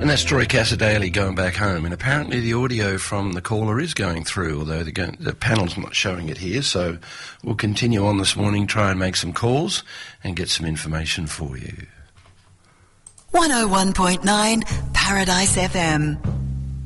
And that's Troy Cassar-Daley going back home. And apparently the audio from the caller is going through, although the panel's not showing it here. So we'll continue on this morning, try and make some calls and get some information for you. 101.9 Paradise FM.